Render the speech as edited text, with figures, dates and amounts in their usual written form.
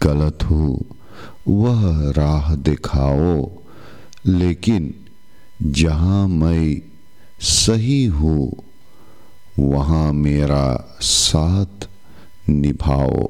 गलत हूँ वह राह दिखाओ, लेकिन जहाँ मैं सही हूँ वहाँ मेरा साथ निभाओ।